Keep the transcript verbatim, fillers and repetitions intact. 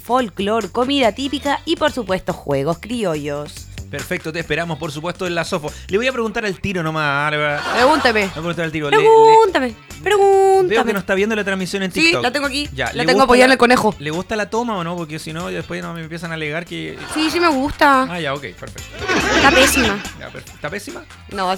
folclore, comida típica y por supuesto juegos criollos. Perfecto, te esperamos, por supuesto, en la Sofo. Le voy a preguntar al tiro nomás, Álvaro. Pregúntame. Le voy a preguntar al tiro. Pregúntame. Le, le, Pregúntame. Veo que no está viendo la transmisión en TikTok. Sí, la tengo aquí. Ya, la ¿le tengo gusta apoyada en la- el conejo. ¿Le gusta la toma o no? Porque si no, después no me empiezan a alegar que... Sí, sí me gusta. Ah, ya, ok, perfecto. Está pésima. Ya, perfecto. ¿Está pésima? No,